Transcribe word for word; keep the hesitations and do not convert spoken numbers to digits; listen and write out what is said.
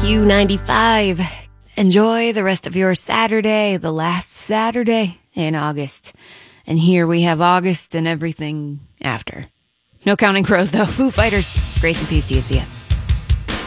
U ninety-five. Enjoy the rest of your Saturday, the last Saturday in August. And here we have August and everything after. No Counting Crows, though. Foo Fighters. Grace and peace to you. See ya.